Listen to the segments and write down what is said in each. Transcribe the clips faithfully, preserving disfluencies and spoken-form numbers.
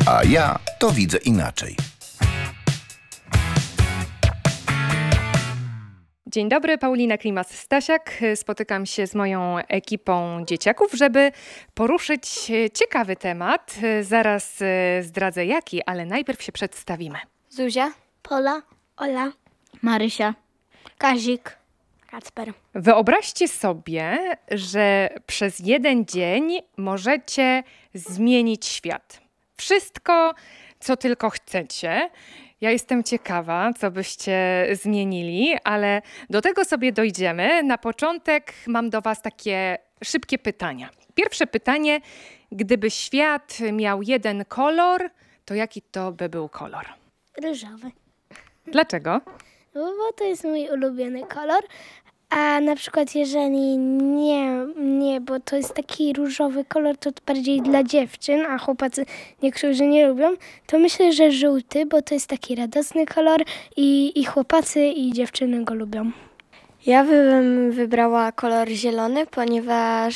A ja to widzę inaczej. Dzień dobry, Paulina Klimas-Stasiak. Spotykam się z moją ekipą dzieciaków, żeby poruszyć ciekawy temat. Zaraz zdradzę jaki, ale najpierw się przedstawimy. Zuzia, Pola, Ola, Marysia, Kazik, Kacper. Wyobraźcie sobie, że przez jeden dzień możecie zmienić świat. Wszystko, co tylko chcecie. Ja jestem ciekawa, co byście zmienili, ale do tego sobie dojdziemy. Na początek mam do was takie szybkie pytania. Pierwsze pytanie, gdyby świat miał jeden kolor, to jaki to by był kolor? Ryżowy. Dlaczego? No bo to jest mój ulubiony kolor. A na przykład jeżeli nie, nie, bo to jest taki różowy kolor, to bardziej dla dziewczyn, a chłopacy niektórzy nie lubią, to myślę, że żółty, bo to jest taki radosny kolor i, i chłopacy i dziewczyny go lubią. Ja bym wybrała kolor zielony, ponieważ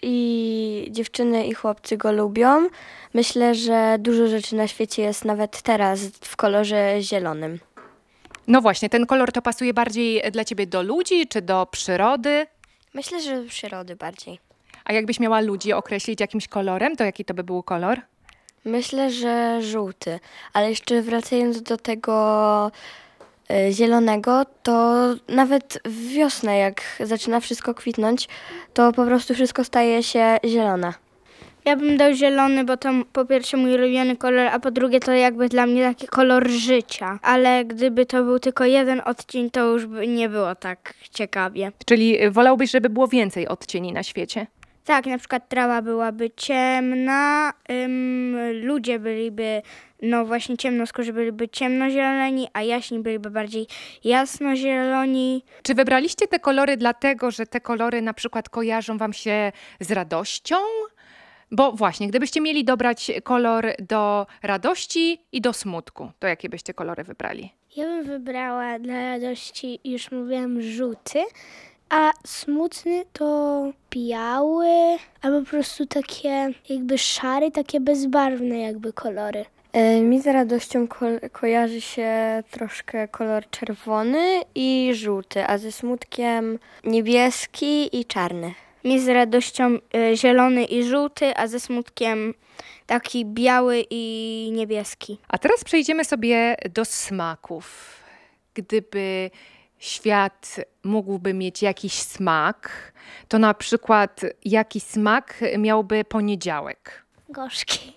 i dziewczyny i chłopcy go lubią. Myślę, że dużo rzeczy na świecie jest nawet teraz w kolorze zielonym. No właśnie, ten kolor to pasuje bardziej dla ciebie do ludzi czy do przyrody? Myślę, że do przyrody bardziej. A jakbyś miała ludzi określić jakimś kolorem, to jaki to by był kolor? Myślę, że żółty, ale jeszcze wracając do tego y, zielonego, to nawet w wiosnę, jak zaczyna wszystko kwitnąć, to po prostu wszystko staje się zielone. Ja bym dał zielony, bo to po pierwsze mój ulubiony kolor, a po drugie to jakby dla mnie taki kolor życia. Ale gdyby to był tylko jeden odcień, to już by nie było tak ciekawie. Czyli wolałbyś, żeby było więcej odcieni na świecie? Tak, na przykład trawa byłaby ciemna, ym, ludzie byliby, no właśnie ciemnoskórzy byliby ciemnozieloni, a jaśni byliby bardziej jasnozieloni. Czy wybraliście te kolory dlatego, że te kolory na przykład kojarzą wam się z radością? Bo właśnie, gdybyście mieli dobrać kolor do radości i do smutku, to jakie byście kolory wybrali? Ja bym wybrała dla radości, już mówiłam, żółty, a smutny to biały, albo po prostu takie jakby szary, takie bezbarwne jakby kolory. E, Mi z radością ko- kojarzy się troszkę kolor czerwony i żółty, a ze smutkiem niebieski i czarny. Mi z radością y, zielony i żółty, a ze smutkiem taki biały i niebieski. A teraz przejdziemy sobie do smaków. Gdyby świat mógłby mieć jakiś smak, to na przykład jaki smak miałby poniedziałek? Gorzki.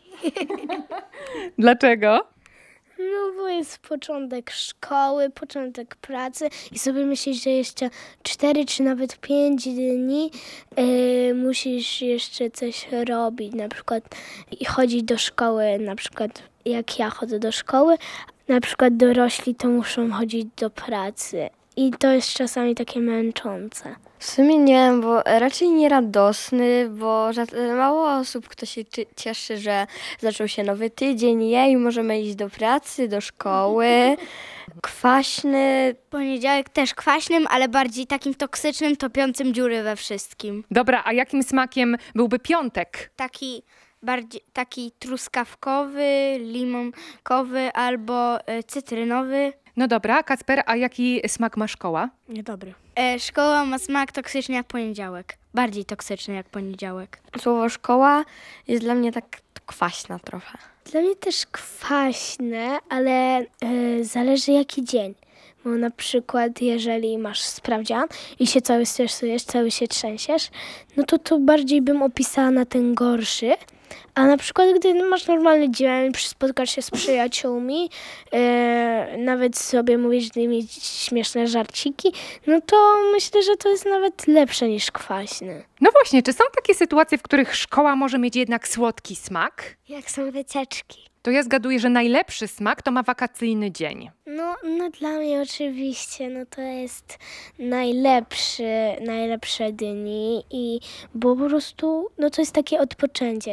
Dlaczego? No bo jest początek szkoły, początek pracy i sobie myślisz, że jeszcze cztery czy nawet pięć dni yy, musisz jeszcze coś robić, na przykład i chodzić do szkoły, na przykład jak ja chodzę do szkoły, na przykład dorośli to muszą chodzić do pracy i to jest czasami takie męczące. W sumie nie wiem, bo raczej nie radosny, bo ża- mało osób, kto się czy- cieszy, że zaczął się nowy tydzień, jej, możemy iść do pracy, do szkoły. Kwaśny. Poniedziałek też kwaśnym, ale bardziej takim toksycznym, topiącym dziury we wszystkim. Dobra, a jakim smakiem byłby piątek? Taki bardziej taki truskawkowy, limonkowy albo y, cytrynowy. No dobra, Kacper, a jaki smak ma szkoła? Niedobry. E, szkoła ma smak toksyczny jak poniedziałek. Bardziej toksyczny jak poniedziałek. Słowo szkoła jest dla mnie tak kwaśna trochę. Dla mnie też kwaśne, ale y, zależy jaki dzień. Bo na przykład jeżeli masz sprawdzian i się cały stresujesz, cały się trzęsiesz, no to to bardziej bym opisała na ten gorszy. A na przykład gdy masz normalny dzień, spotkasz się z przyjaciółmi, yy, nawet sobie mówisz z nimi śmieszne żarciki, no to myślę, że to jest nawet lepsze niż kwaśne. No właśnie, czy są takie sytuacje, w których szkoła może mieć jednak słodki smak? Jak są wycieczki. To ja zgaduję, że najlepszy smak to ma wakacyjny dzień. No, no dla mnie oczywiście, no to jest najlepszy, najlepsze dni i bo po prostu, no to jest takie odpoczęcie, takie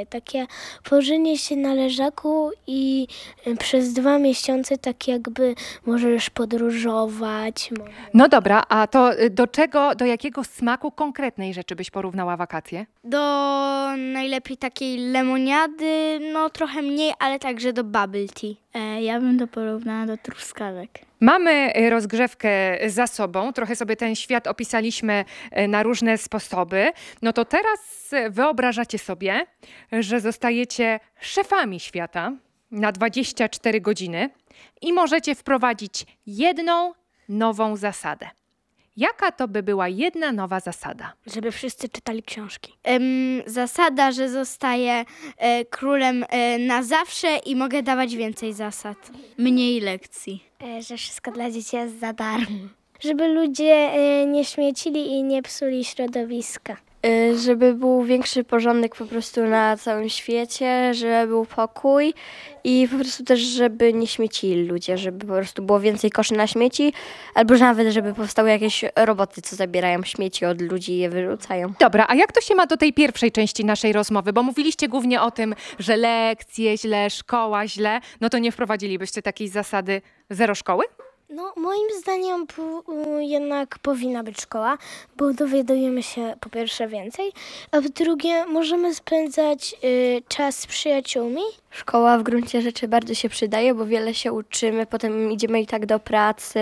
położenie się na leżaku i y, przez dwa miesiące tak jakby możesz podróżować. mo- No dobra, a to y, do czego, do jakiego smaku konkretnej rzeczy byś porównała wakacje? Do najlepiej takiej lemoniady, no trochę mniej, ale także do bubble tea. E, ja bym to porównała do truskawek. Mamy y, rozgrzewkę za sobą, trochę sobie ten świat opisaliśmy y, na różne sposoby. No to teraz y, wyobrażacie sobie, że zostajecie szefami świata na dwadzieścia cztery godziny i możecie wprowadzić jedną nową zasadę. Jaka to by była jedna nowa zasada? Żeby wszyscy czytali książki. Em, zasada, że zostaję e, królem e, na zawsze i mogę dawać więcej zasad. Mniej lekcji. E, że wszystko dla dzieci jest za darmo. Żeby ludzie e, nie śmiecili i nie psuli środowiska. Y, Żeby był większy porządek po prostu na całym świecie, żeby był pokój i po prostu też, żeby nie śmiecili ludzie, żeby po prostu było więcej koszy na śmieci, albo że nawet, żeby powstały jakieś roboty, co zabierają śmieci od ludzi i je wyrzucają. Dobra, a jak to się ma do tej pierwszej części naszej rozmowy? Bo mówiliście głównie o tym, że lekcje źle, szkoła źle. No to nie wprowadzilibyście takiej zasady zero szkoły? No, moim zdaniem po, jednak powinna być szkoła, bo dowiadujemy się po pierwsze więcej, a po drugie możemy spędzać y, czas z przyjaciółmi. Szkoła w gruncie rzeczy bardzo się przydaje, bo wiele się uczymy, potem idziemy i tak do pracy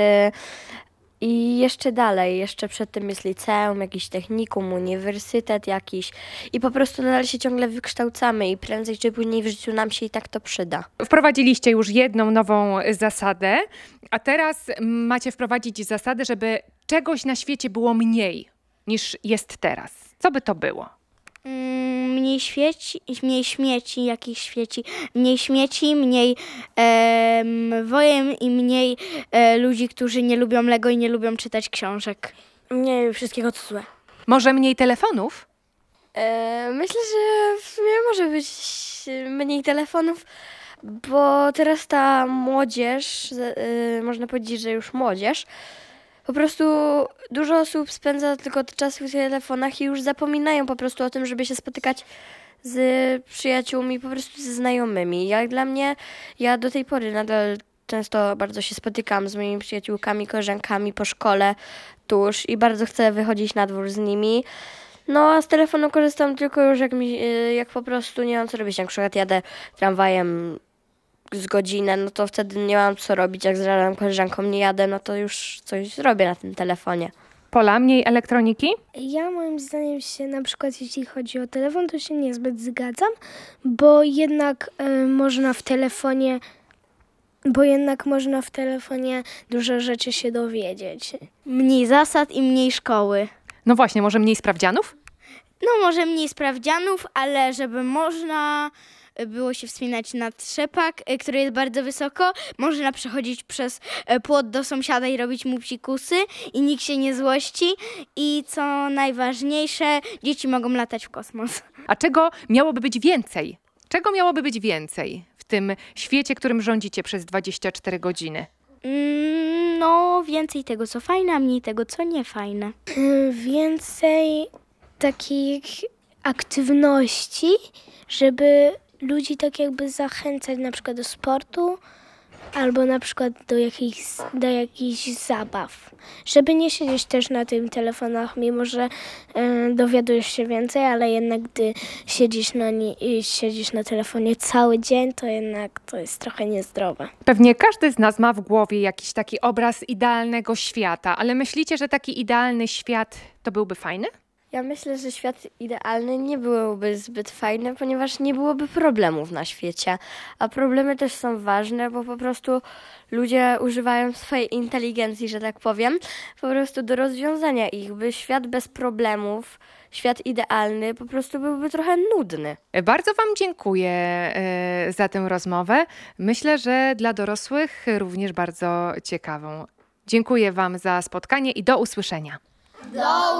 i jeszcze dalej, jeszcze przed tym jest liceum, jakiś technikum, uniwersytet jakiś i po prostu nadal się ciągle wykształcamy i prędzej czy później w życiu nam się i tak to przyda. Wprowadziliście już jedną nową zasadę, a teraz macie wprowadzić zasadę, żeby czegoś na świecie było mniej niż jest teraz. Co by to było? Mm, mniej świeci, mniej śmieci, jakich świeci, mniej śmieci, mniej em, wojen i mniej e, ludzi, którzy nie lubią Lego i nie lubią czytać książek. Nie wszystkiego co złe. Może mniej telefonów? E, myślę, że w sumie może być mniej telefonów, bo teraz ta młodzież, e, można powiedzieć, że już młodzież, po prostu dużo osób spędza tylko czas w telefonach i już zapominają po prostu o tym, żeby się spotykać z przyjaciółmi, po prostu ze znajomymi. Jak dla mnie, ja do tej pory nadal często bardzo się spotykam z moimi przyjaciółkami, koleżankami po szkole tuż i bardzo chcę wychodzić na dwór z nimi. No a z telefonu korzystam tylko już jak, mi, jak po prostu nie mam co robić. Jak na przykład jadę tramwajem z godzinę, no to wtedy nie mam co robić. Jak z żadną koleżanką nie jadę, no to już coś zrobię na tym telefonie. Pola, mniej elektroniki? Ja moim zdaniem się na przykład jeśli chodzi o telefon, to się niezbyt zgadzam, bo jednak y, można w telefonie bo jednak można w telefonie dużo rzeczy się dowiedzieć. Mniej zasad i mniej szkoły. No właśnie, może mniej sprawdzianów? No może mniej sprawdzianów, ale żeby można było się wspinać na trzepak, y, który jest bardzo wysoko, można przechodzić przez y, płot do sąsiada i robić mu psikusy i nikt się nie złości i co najważniejsze, dzieci mogą latać w kosmos. A czego miałoby być więcej? Czego miałoby być więcej w tym świecie, którym rządzicie przez dwadzieścia cztery godziny? Mm, no więcej tego co fajne, a mniej tego co nie fajne. Y, Więcej takich aktywności, żeby ludzi tak jakby zachęcać na przykład do sportu albo na przykład do jakichś, do jakichś zabaw. Żeby nie siedzieć też na tym telefonach, mimo że y, dowiadujesz się więcej, ale jednak gdy siedzisz na, ni- y, siedzisz na telefonie cały dzień, to jednak to jest trochę niezdrowe. Pewnie każdy z nas ma w głowie jakiś taki obraz idealnego świata, ale myślicie, że taki idealny świat to byłby fajny? Ja myślę, że świat idealny nie byłby zbyt fajny, ponieważ nie byłoby problemów na świecie. A problemy też są ważne, bo po prostu ludzie używają swojej inteligencji, że tak powiem, po prostu do rozwiązania ich. By świat bez problemów, świat idealny po prostu byłby trochę nudny. Bardzo Wam dziękuję e, za tę rozmowę. Myślę, że dla dorosłych również bardzo ciekawą. Dziękuję Wam za spotkanie i do usłyszenia.